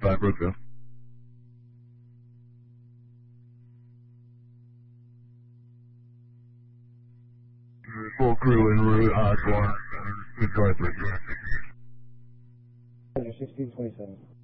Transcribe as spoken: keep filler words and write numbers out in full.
five, Brookville. Full crew en route, Osborne. Good drive through. sixteen twenty-seven.